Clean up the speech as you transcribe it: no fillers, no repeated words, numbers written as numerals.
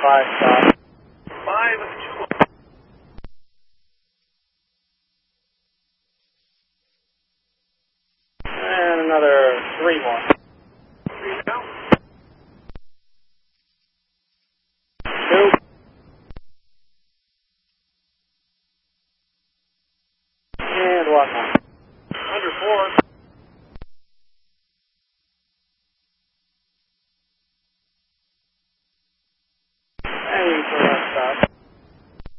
5 stop. 5-2. And another 3 more. 3 now. 2. And 1 more. Under 4.